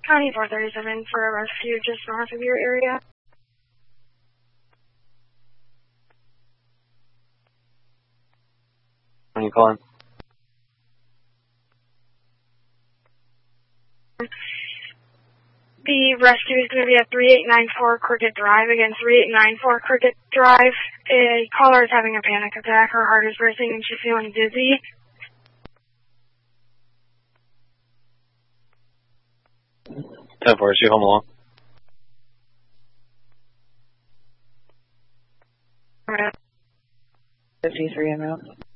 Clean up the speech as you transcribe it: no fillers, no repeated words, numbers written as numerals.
County 437 for a rescue just north of your area. When you calling? The rescue is going to be at 3894 Cricket Drive. Again, 3894 Cricket Drive. A caller is having a panic attack. Her heart is racing and she's feeling dizzy. Is she home alone? Alright. 53 en route.